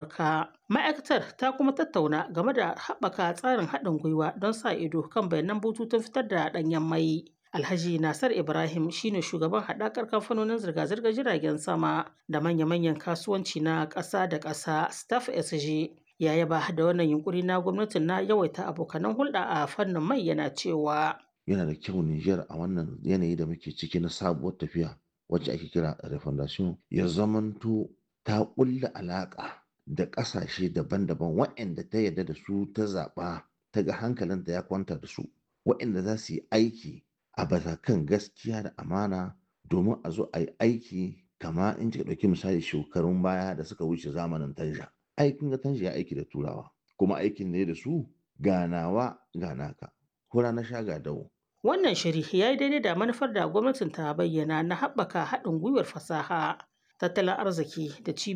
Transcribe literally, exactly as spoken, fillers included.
Amurka. Ma'aikatar ta kuma tattauna game da haɓaka tsarin haɗin gwiwa don sa ido kan bayanan bututun fitar da ɗanyen mai. Alhaji Nasar Ibrahim shine shugaban haɗakar kamfanonin zirga-zirgar jiragen sama da manya-manyan kasuwanci na ƙasa da ƙasa Staff S G. Ya yaba da wannan yunkuri na gwamnatin na yawaita abokanan hulɗa a fannin mai yana cewa. Yana da kyau Nijar a wannan yanayi da muke ciki na sabuwar tafiya wacce ake kira refondation ya zamanto ta ƙulla alaƙa da ƙasashe daban-daban waɗanda ta yarda da su ta zaɓa ta ga hankalinta ya kwanta da su waɗanda za su yi aiki a bisa kan gaskiya da amana domin a zo a yi aiki kama in kika ɗauki misali shekarun baya da suka wuce zamanin Tanja. Aikin ga Tanja ya aiki da Turawa kuma aikin ne da su ganawa ganaka hura na sha ga dawo. Wannan shiri ya yi daidai da manufar da gwamnatin ta bayyana na haɓaka haɗin gwiwar fasaha, tattalin arziki da ci